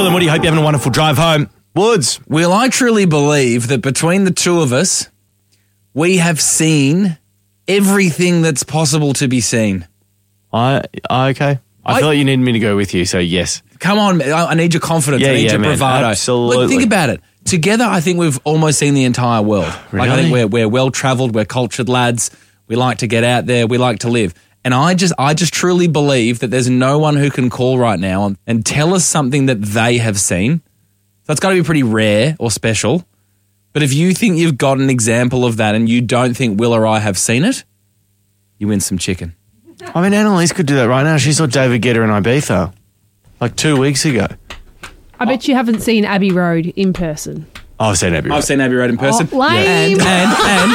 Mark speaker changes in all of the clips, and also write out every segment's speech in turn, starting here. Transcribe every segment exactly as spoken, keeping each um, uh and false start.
Speaker 1: Will and Woody, hope you're having a wonderful drive home. Woods.
Speaker 2: Will, I truly believe that between the two of us, we have seen everything that's possible to be seen.
Speaker 1: I, I okay. I, I feel like you need me to go with you, so yes.
Speaker 2: Come on, I, I need your confidence.
Speaker 1: Yeah,
Speaker 2: I need
Speaker 1: yeah,
Speaker 2: your
Speaker 1: man,
Speaker 2: bravado.
Speaker 1: absolutely.
Speaker 2: Look, think about it. Together, I think we've almost seen the entire world.
Speaker 1: Really?
Speaker 2: Like I think we're we're well travelled, we're cultured lads. We like to get out there. We like to live. And I just I just truly believe that there's no one who can call right now and, and tell us something that they have seen. So it's got to be pretty rare or special. But if you think you've got an example of that and you don't think Will or I have seen it, you win some chicken.
Speaker 1: I mean, Annalise could do that right now. She saw David Guetta in Ibiza like two weeks ago.
Speaker 3: I bet you haven't seen Abbey Road in person.
Speaker 1: Oh, I've seen Abbey Road.
Speaker 2: I've seen Abbey Road in person.
Speaker 3: Oh, lame.
Speaker 2: And, and,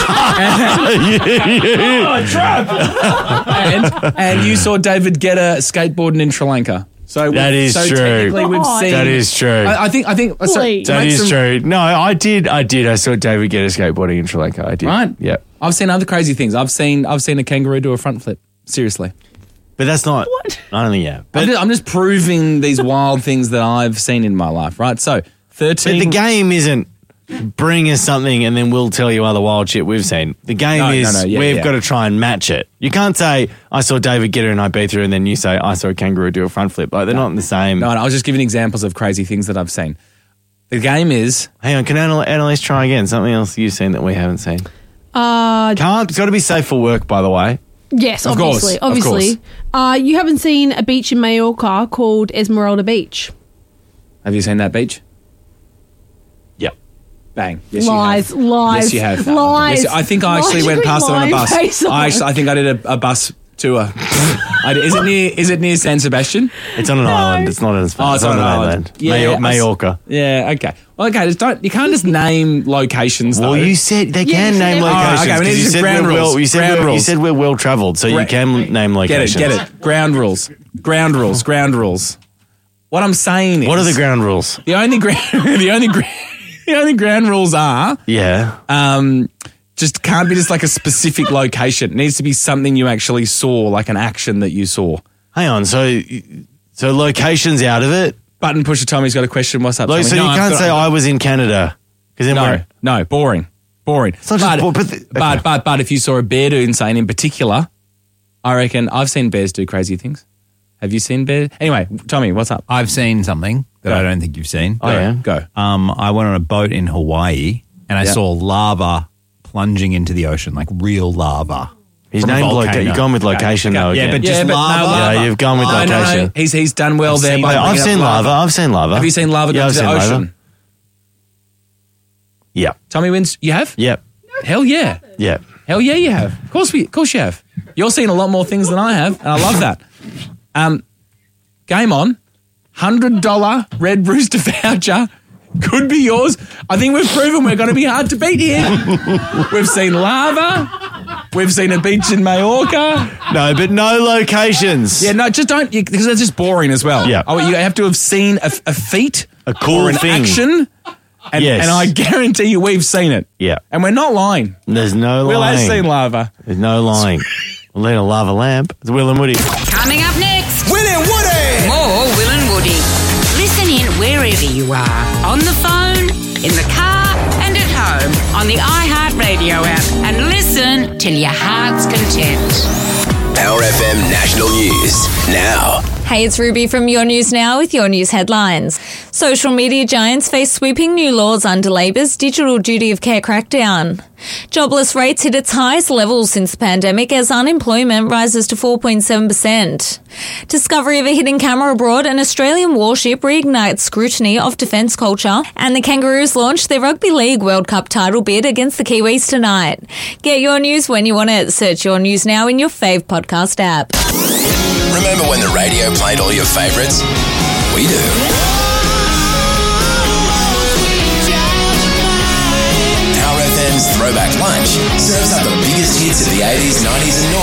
Speaker 2: and, and, oh, trap. and, and you saw David Guetta skateboarding in Sri Lanka. So
Speaker 1: that is
Speaker 2: so
Speaker 1: true.
Speaker 2: Technically, we've seen.
Speaker 1: That is true.
Speaker 2: I, I think. I think. So,
Speaker 1: that is
Speaker 2: some,
Speaker 1: true. No, I did. I did. I saw David Guetta skateboarding in Sri Lanka. I did.
Speaker 2: Right.
Speaker 1: Yeah.
Speaker 2: I've seen other crazy things. I've seen. I've seen a kangaroo do a front flip. Seriously.
Speaker 1: But that's not.
Speaker 3: What?
Speaker 1: I don't think. Yeah. But
Speaker 2: I'm just, I'm just proving these wild things that I've seen in my life. Right. So thirteen.
Speaker 1: But the game isn't bring us something and then we'll tell you other wild shit we've seen. The game
Speaker 2: No, no,
Speaker 1: is
Speaker 2: no, yeah,
Speaker 1: we've
Speaker 2: yeah.
Speaker 1: got to try and match it. You can't say I saw David Guetta in Ibiza and then you say I saw a kangaroo do a front flip. Like they're not the same.
Speaker 2: No, no, I was just giving examples of crazy things that I've seen. The game is.
Speaker 1: Hang on, can Annal- Annalise try again? Something else you've seen that we haven't seen.
Speaker 3: Uh,
Speaker 1: Can't. It's got to be safe for work, by the way.
Speaker 3: yes,
Speaker 2: Of course,
Speaker 3: obviously.
Speaker 2: of
Speaker 3: Obviously. Uh, you haven't seen a beach in Mallorca called Esmeralda Beach.
Speaker 2: Have you seen that beach?
Speaker 1: Yep.
Speaker 2: Bang. Yes,
Speaker 3: Lies,
Speaker 2: you have.
Speaker 3: lies,
Speaker 2: Yes, you have.
Speaker 3: lies.
Speaker 2: Yes, I think I actually went
Speaker 3: Logically
Speaker 2: past it on a
Speaker 3: lying
Speaker 2: bus.
Speaker 3: face on.
Speaker 2: I actually, I think I did a, a bus tour. I did, is it near? Is it near San Sebastian?
Speaker 1: It's on an island. It's not in it's,
Speaker 2: Oh, it's on an island. Yeah,
Speaker 1: Major-
Speaker 2: I s-
Speaker 1: Mallorca.
Speaker 2: Yeah. Okay. Well, okay. Just don't. You can't just name locations.
Speaker 1: Well,
Speaker 2: though.
Speaker 1: you said they
Speaker 3: Yeah,
Speaker 1: can
Speaker 3: you
Speaker 1: name
Speaker 3: said-
Speaker 1: locations.
Speaker 2: Oh, okay, we
Speaker 1: 'cause
Speaker 2: need
Speaker 1: you
Speaker 2: to
Speaker 1: said
Speaker 2: ground
Speaker 1: we're
Speaker 2: rules.
Speaker 1: well, you said
Speaker 2: Ground
Speaker 1: we're, you
Speaker 2: rules.
Speaker 1: said we're well travelled, so you
Speaker 2: Gra-
Speaker 1: can name
Speaker 2: Get it.
Speaker 1: locations.
Speaker 2: Get it. Ground rules. Ground rules. Ground rules. What I'm saying is,
Speaker 1: What are the ground rules?
Speaker 2: the only ground the only gra- the only ground rules are
Speaker 1: Yeah.
Speaker 2: um just can't be just like a specific location. It needs to be something you actually saw, like an action that you saw.
Speaker 1: Hang on. So, so locations out of it.
Speaker 2: Button pusher Tommy's got a question. What's up?
Speaker 1: Like,
Speaker 2: Tommy?
Speaker 1: so
Speaker 2: No,
Speaker 1: you
Speaker 2: I've
Speaker 1: can't
Speaker 2: got-
Speaker 1: say I was in Canada because then
Speaker 2: No,
Speaker 1: we're
Speaker 2: no, boring, boring.
Speaker 1: It's not just
Speaker 2: but,
Speaker 1: bo- but the-
Speaker 2: but,
Speaker 1: okay.
Speaker 2: but but if you saw a bear do insane in particular, I reckon I've seen bears do crazy things. Have you seen bears? Anyway, Tommy, what's up?
Speaker 4: I've seen something that
Speaker 2: Go.
Speaker 4: I don't think you've seen.
Speaker 1: Oh, yeah?
Speaker 2: Go.
Speaker 4: Um, I went on a boat in Hawaii and I
Speaker 2: Yeah.
Speaker 4: saw lava plunging into the ocean, like real lava.
Speaker 1: He's
Speaker 4: from a
Speaker 1: named location.
Speaker 4: volcano.
Speaker 1: You've gone with location though.
Speaker 4: Yeah,
Speaker 1: again.
Speaker 4: but just
Speaker 2: Yeah, but no,
Speaker 4: lava.
Speaker 2: lava.
Speaker 1: Yeah, you've gone with
Speaker 2: No, no, no.
Speaker 1: location.
Speaker 2: He's he's done well
Speaker 4: I've
Speaker 2: there.
Speaker 4: seen
Speaker 2: by
Speaker 4: lava.
Speaker 1: I've
Speaker 2: bringing
Speaker 1: seen
Speaker 2: up
Speaker 1: lava. I've seen lava.
Speaker 2: Have you seen lava
Speaker 1: Yeah,
Speaker 2: go
Speaker 1: I've
Speaker 2: to the
Speaker 1: seen lava.
Speaker 2: ocean?
Speaker 1: Yeah.
Speaker 2: Tommy wins. You have?
Speaker 1: Yep.
Speaker 2: Hell yeah.
Speaker 1: Yeah.
Speaker 2: Hell yeah, you have. Of course, we, of course you have. You're seeing a lot more things than I have, and I love that. Um, game on. one hundred dollars Red Rooster voucher could be yours. I think we've proven we're going to be hard to beat here. We've seen lava. We've seen a beach in Mallorca.
Speaker 1: No, but no locations.
Speaker 2: Yeah, no, just don't, because that's just boring as well.
Speaker 1: Yeah.
Speaker 2: Oh, you have to have seen a, a feat,
Speaker 1: A cool
Speaker 2: or an
Speaker 1: thing.
Speaker 2: action, and,
Speaker 1: Yes.
Speaker 2: and I guarantee you we've seen it.
Speaker 1: Yeah.
Speaker 2: And we're not lying.
Speaker 1: There's no
Speaker 2: Will has
Speaker 1: lying.
Speaker 2: seen lava.
Speaker 1: There's no lying. We'll need a lava lamp. It's Will and Woody.
Speaker 5: Coming up next,
Speaker 6: Will and Woody!
Speaker 5: more Will and Woody. Listen in wherever you are, on the phone, in the car, and at home, on the iHeartRadio app, and listen till your heart's content.
Speaker 6: Power F M National News now.
Speaker 7: Hey, it's Ruby from Your News Now with your news headlines. Social media giants face sweeping new laws under Labor's digital duty of care crackdown. Jobless rates hit its highest levels since the pandemic as unemployment rises to four point seven percent. Discovery of a hidden camera aboard, an Australian warship reignites scrutiny of defence culture, and the Kangaroos launch their Rugby League World Cup title bid against the Kiwis tonight. Get your news when you want it. Search Your News Now in your fave podcast app.
Speaker 6: Remember when the radio played all your favourites? We do. Power F M's Throwback Lunch serves up the biggest hits of the eighties, nineties and noughties.